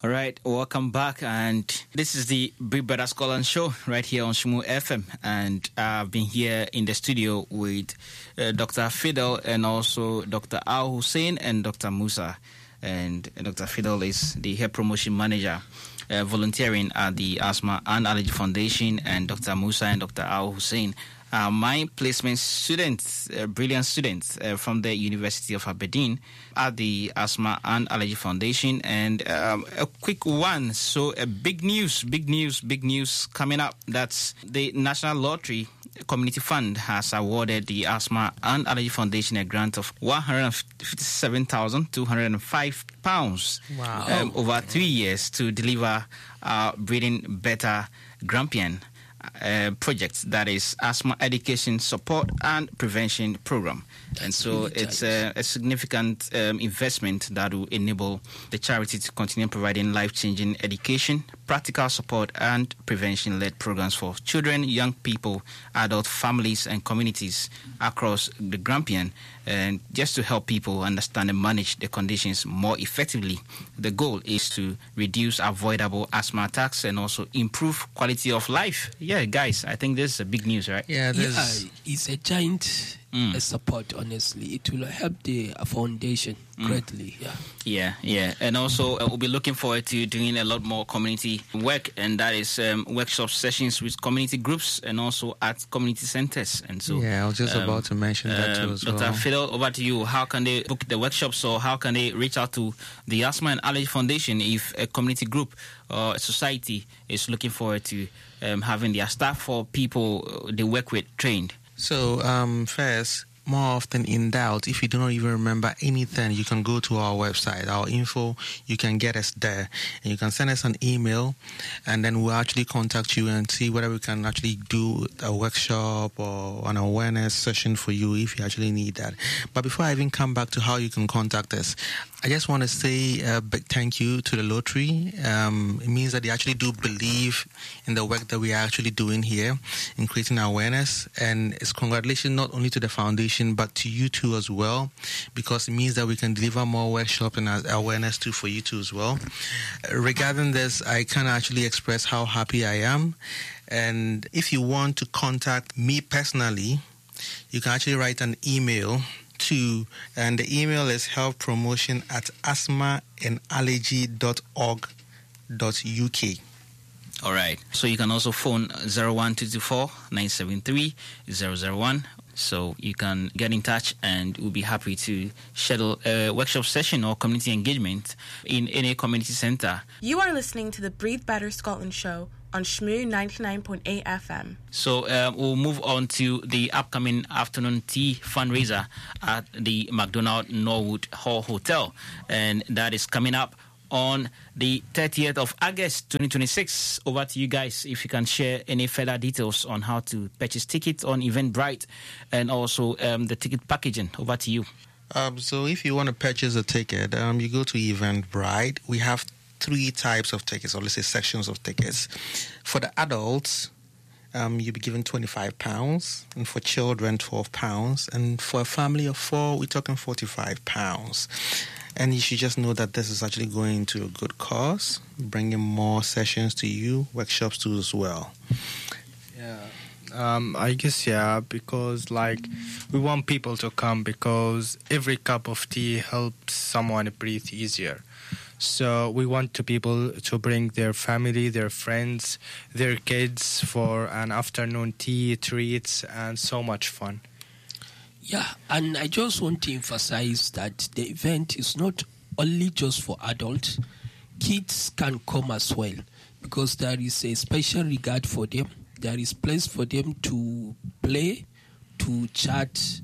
All right, welcome back. And this is the Big Brother Scotland show right here on Shmoo FM. And I've been here in the studio with Dr. Fidel and also Dr. Al Hussein and Dr. Musa. And Dr. Fidel is the head promotion manager volunteering at the Asthma and Allergy Foundation. And Dr. Musa and Dr. Al Hussein are my placement students, brilliant students from the University of Aberdeen at the Asthma and Allergy Foundation. And a quick one, so big news coming up. That's the National Lottery Community Fund has awarded the Asthma and Allergy Foundation a grant of £157,205 over 3 years to deliver Breathing Better Grampian project, that is asthma education support and prevention program. And so it's a significant investment that will enable the charity to continue providing life-changing education, practical support and prevention-led programs for children, young people, adult families and communities across the Grampian, and just to help people understand and manage the conditions more effectively. The goal is to reduce avoidable asthma attacks and also improve quality of life. Yeah, guys, I think this is a big news, right? Yeah, it's a giant support, honestly. It will help the foundation greatly. Yeah. And also, we'll be looking forward to doing a lot more community work, and that is workshop sessions with community groups and also at community centers. And so, yeah, I was just about to mention that too as well. Dr. Fidel, over to you. How can they book the workshops, or how can they reach out to the Asthma and Allergy Foundation if a community group or a society is looking forward to having their staff or people they work with trained? So, first, more often in doubt, if you do not even remember anything, you can go to our website, our info, you can get us there, and you can send us an email, and then we'll actually contact you and see whether we can actually do a workshop or an awareness session for you if you actually need that. But before I even come back to how you can contact us, I just want to say a big thank you to the lottery. It means that they actually do believe in the work that we are actually doing here in creating awareness. And it's congratulations not only to the foundation, but to you too as well, because it means that we can deliver more workshops and awareness too for you too as well. Regarding this, I can actually express how happy I am. And if you want to contact me personally, you can actually write an email to, and the email is healthpromotion@asthmaandallergy.org.uk. All right. So you can also phone 01224 973 001. So you can get in touch, and we'll be happy to schedule a workshop session or community engagement in any community center. You are listening to the Breathe Better Scotland show on Shmoo 99.8 FM. So we'll move on to the upcoming afternoon tea fundraiser at the McDonald Norwood Hall Hotel, and that is coming up on the 30th of August 2026. Over to you guys if you can share any further details on how to purchase tickets on Eventbrite and also the ticket packaging. Over to you. So if you want to purchase a ticket, you go to Eventbrite. We have 3 types of tickets, or let's say sections of tickets. For the adults, you'll be given £25, and for children, £12, and for a family of 4, we're talking £45. And you should just know that this is actually going to a good cause, bringing more sessions to you, workshops too as well. Yeah. I guess, because we want people to come because every cup of tea helps someone breathe easier. So we want people to bring their family, their friends, their kids for an afternoon tea, treats, and so much fun. Yeah, and I just want to emphasize that the event is not only just for adults. Kids can come as well, because there is a special regard for them. There is place for them to play, to chat,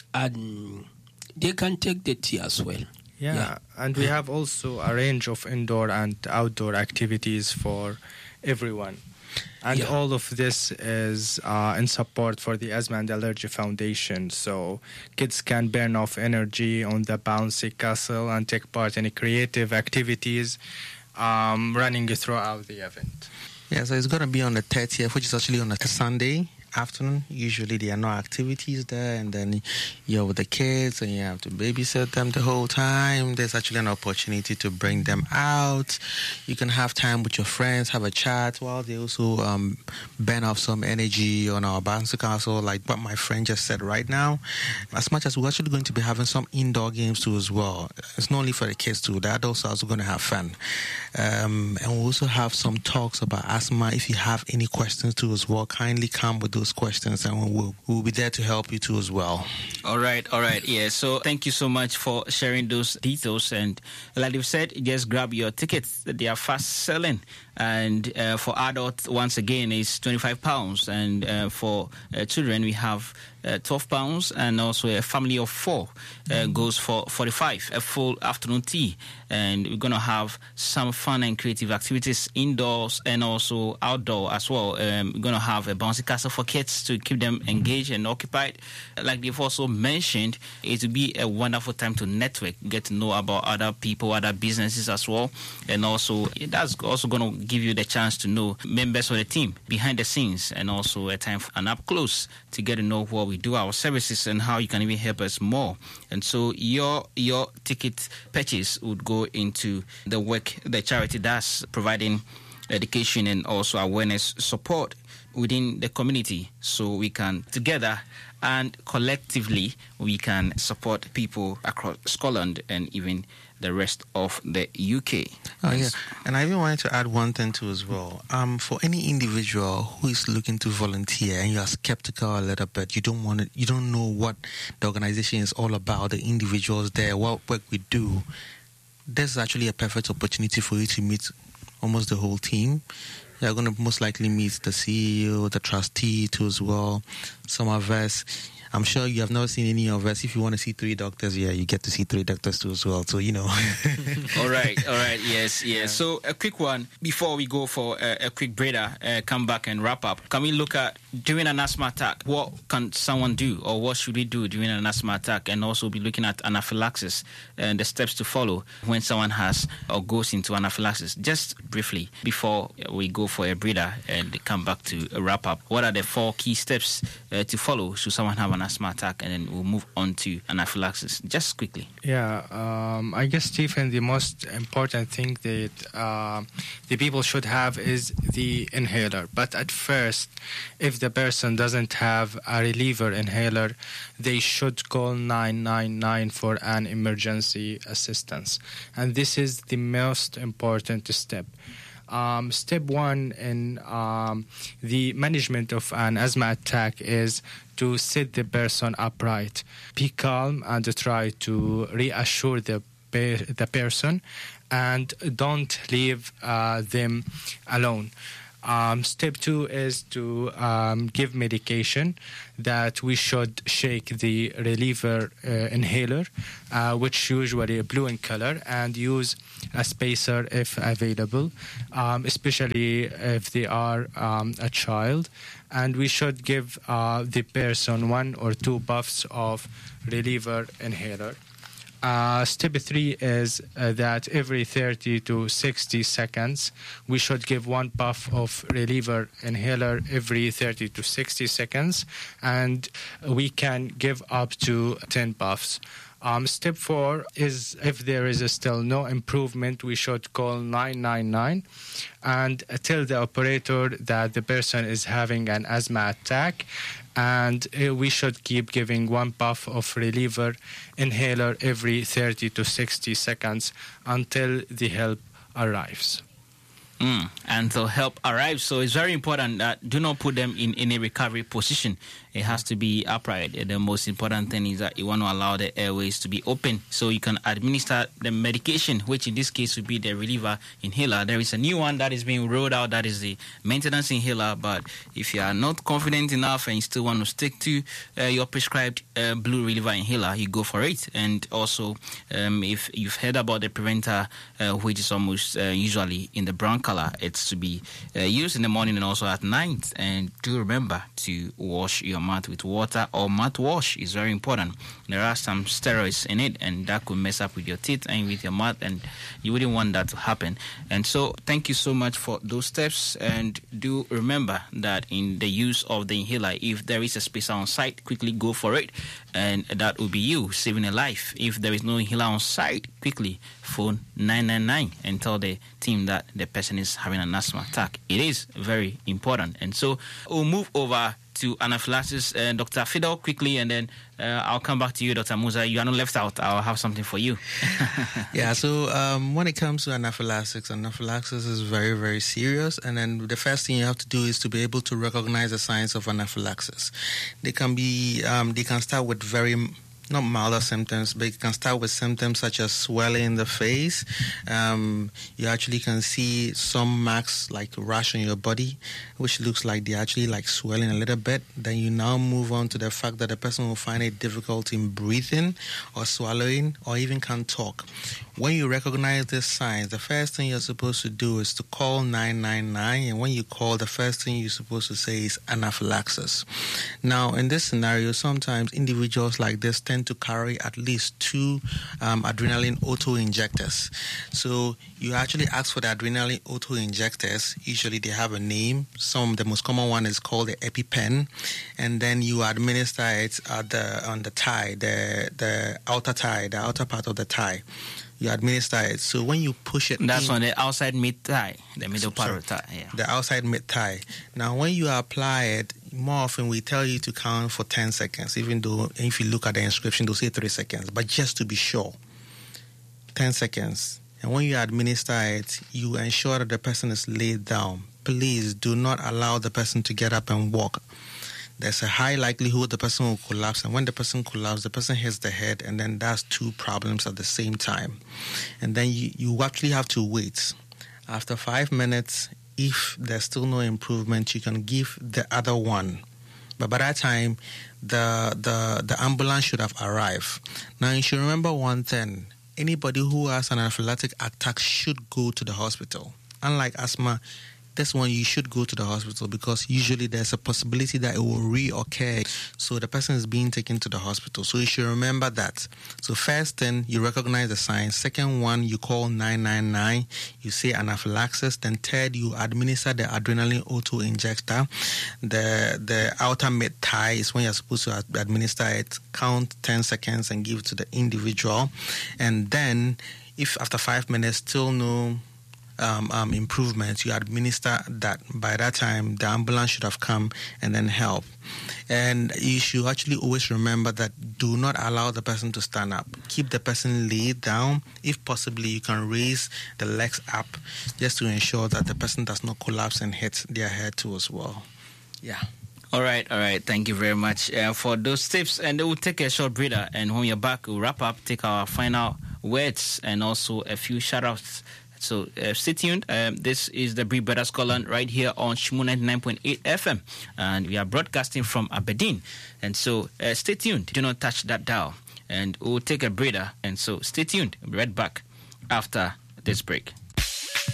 and they can take the tea as well. Yeah, and we have also a range of indoor and outdoor activities for everyone. And all of this is in support for the Asthma and Allergy Foundation. So kids can burn off energy on the bouncy castle and take part in creative activities running throughout the event. Yeah, so it's going to be on the 30th, which is actually on a Sunday afternoon. Usually there are no activities there, and then you're with the kids and you have to babysit them the whole time. There's actually an opportunity to bring them out. You can have time with your friends, have a chat, while they also burn off some energy on our bouncy castle, like what my friend just said right now. As much as we're actually going to be having some indoor games too as well. It's not only for the kids too, the adults are also going to have fun. And we'll also have some talks about asthma. If you have any questions too as well, kindly come with those questions and we'll be there to help you too as well. All right. Yeah, so thank you so much for sharing those details. And like you said, just grab your tickets. They are fast selling. And for adults, once again, it's £25. And for children, we have £12. And also a family of 4 goes for £45, a full afternoon tea. And we're going to have some fun and creative activities indoors and also outdoor as well. We're going to have a bouncy castle for kids to keep them engaged and occupied. Like they've also mentioned, it will be a wonderful time to network, get to know about other people, other businesses as well. And also, that's also going to give you the chance to know members of the team behind the scenes, and also a time for an up close to get to know what we do, our services, and how you can even help us more. And so your ticket purchase would go into the work the charity does, providing education and also awareness support within the community, so we can together and collectively we can support people across Scotland and even the rest of the UK. Oh, yeah. And I even wanted to add one thing too as well. For any individual who is looking to volunteer and you are skeptical a little bit, you don't know what the organization is all about, the individuals there, what work we do, this is actually a perfect opportunity for you to meet almost the whole team. You're going to most likely meet the CEO, the trustee too as well. Some of us, I'm sure you have never seen any of us. If you want to see 3 doctors, yeah, you get to see 3 doctors too as well. So, you know. All right. Yes. Yeah. So a quick one before we go for a quick breather, come back and wrap up. Can we look at during an asthma attack? What can someone do, or what should we do during an asthma attack? And also be looking at anaphylaxis and the steps to follow when someone has or goes into anaphylaxis. Just briefly before we go for a breather and come back to a wrap up. What are the 4 key steps to follow should someone have an asthma attack, and then we'll move on to anaphylaxis just quickly. Yeah, I guess, Stephen, the most important thing that the people should have is the inhaler. But at first, if the person doesn't have a reliever inhaler, they should call 999 for an emergency assistance. And this is the most important step. Step 1 in the management of an asthma attack is to sit the person upright. Be calm and try to reassure the person, and don't leave them alone. Step 2 is to give medication that we should shake the reliever inhaler, which usually is blue in color, and use a spacer if available, especially if they are a child. And we should give the person 1 or 2 puffs of reliever inhaler. Step 3 is that every 30 to 60 seconds, we should give 1 puff of reliever inhaler every 30 to 60 seconds, and we can give up to 10 puffs. Step 4 is if there is still no improvement, we should call 999 and tell the operator that the person is having an asthma attack, and we should keep giving 1 puff of reliever inhaler every 30 to 60 seconds until the help arrives. Until help arrives. So it's very important that do not put them in any recovery position. It has to be upright. The most important thing is that you want to allow the airways to be open so you can administer the medication, which in this case would be the reliever inhaler. There is a new one that is being rolled out, that is the maintenance inhaler. But if you are not confident enough and you still want to stick to your prescribed blue reliever inhaler, you go for it. And also, if you've heard about the preventer, which is almost usually in the brown color, it's to be used in the morning and also at night. And do remember to wash your your mouth with water or mouthwash is very important. There are some steroids in it, and that could mess up with your teeth and with your mouth, and you wouldn't want that to happen. And so thank you so much for those steps, and do remember that in the use of the inhaler, if there is a spacer on site, quickly go for it, and that will be you saving a life. If there is no inhaler on site, quickly phone 999 and tell the team that the person is having an asthma attack. It is very important. And so we'll move over to anaphylaxis. Dr. Fidel, quickly, and then I'll come back to you, Dr. Musa. You are not left out. I'll have something for you. Yeah, so when it comes to anaphylaxis is very, very serious. And then the first thing you have to do is to be able to recognize the signs of anaphylaxis. They can start with very not milder symptoms, but you can start with symptoms such as swelling in the face. You actually can see some marks like rash on your body, which looks like they're actually like swelling a little bit. Then you now move on to the fact that the person will find it difficult in breathing or swallowing or even can't talk. When you recognize these signs, the first thing you're supposed to do is to call 999, and when you call, the first thing you're supposed to say is anaphylaxis. Now, in this scenario, sometimes individuals like this tend to carry at least 2 adrenaline auto-injectors. So you actually ask for the adrenaline auto-injectors. Usually they have a name. The most common one is called the EpiPen, and then you administer it on the thigh, the outer thigh, the outer part of the thigh. You administer it. So when you push it, that's on the outside mid-thigh, the middle part of the thigh. Yeah. The outside mid-thigh. Now, when you apply it, more often we tell you to count for 10 seconds, even though if you look at the inscription, they'll say 3 seconds. But just to be sure, 10 seconds. And when you administer it, you ensure that the person is laid down. Please do not allow the person to get up and walk. There's a high likelihood the person will collapse, and when the person collapses, the person hits the head, and then that's 2 problems at the same time. And then you actually have to wait. After 5 minutes, if there's still no improvement, you can give the other one. But by that time, the ambulance should have arrived. Now, you should remember one thing. Anybody who has an anaphylactic attack should go to the hospital. Unlike asthma, this one you should go to the hospital because usually there's a possibility that it will reoccur. So the person is being taken to the hospital. So you should remember that. So first thing, you recognize the signs. Second one, you call 999. You say anaphylaxis. Then third, you administer the adrenaline auto-injector. The outer mid-thigh is when you're supposed to administer it. Count 10 seconds and give it to the individual. And then if after 5 minutes still no improvements, you administer that. By that time, the ambulance should have come and then help. And you should actually always remember that do not allow the person to stand up. Keep the person laid down. If possibly, you can raise the legs up just to ensure that the person does not collapse and hit their head too as well. Yeah. All right. Thank you very much for those tips. And we'll take a short breather. And when you're back, we'll wrap up, take our final words, and also a few shout-outs. So stay tuned. This is the Breathe Better Scotland right here on Shmoo 99.8 FM. And we are broadcasting from Aberdeen. And so stay tuned. Do not touch that dial. And we'll take a breather. And so stay tuned. We'll be right back after this break.